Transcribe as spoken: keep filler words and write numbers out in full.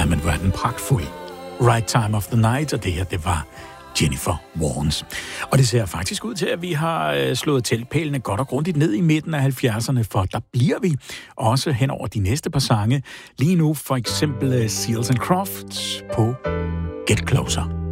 Ja, men hvor er den pragtfuld. Right Time of the Night, og det her, det var Jennifer Warnes. Og det ser faktisk ud til, at vi har slået teltpælene godt og grundigt ned i midten af halvfjerdserne, for der bliver vi også hen over de næste par sange. Lige nu for eksempel Seals and Crofts på Get Closer.